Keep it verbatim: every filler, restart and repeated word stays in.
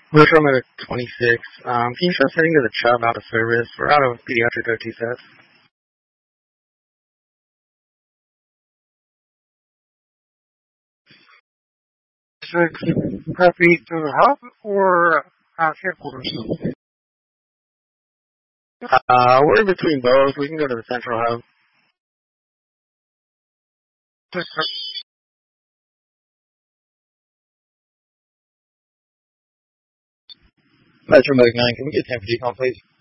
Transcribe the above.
We're from a twenty-six. Um, can you start setting to the Chubb out of service? We're out of pediatric O T sets. Six, copy to the hub or uh, headquarters? Uh, we're in between both. We can go to the central hub. Six, Metro Mode nine, can we get ten for decon, please?